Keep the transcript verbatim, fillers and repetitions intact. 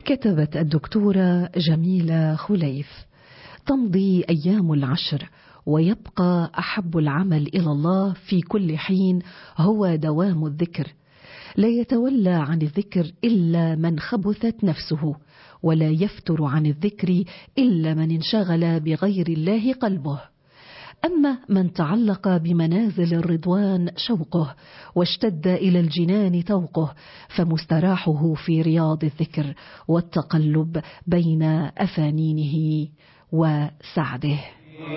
كتبت الدكتورة جميلة خليف: تمضي أيام العشر ويبقى أحب العمل إلى الله في كل حين هو دوام الذكر. لا يتولى عن الذكر إلا من خبثت نفسه، ولا يفتر عن الذكر إلا من انشغل بغير الله قلبه. أما من تعلق بمنازل الرضوان شوقه، واشتد إلى الجنان طوقه، فمستراحه في رياض الذكر والتقلب بين أفانينه وسعده.